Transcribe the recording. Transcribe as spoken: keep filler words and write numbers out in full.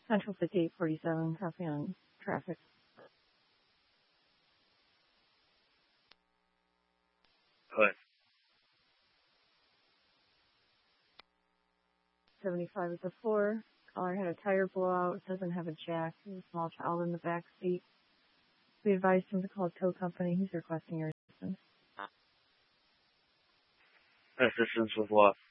Central fifty-eight forty-seven, copy on traffic. What? seventy-five is a four. Caller had a tire blowout. Doesn't have a jack. There's a small child in the back seat. We advised him to call a tow company. He's requesting your assistance. Assistance with what?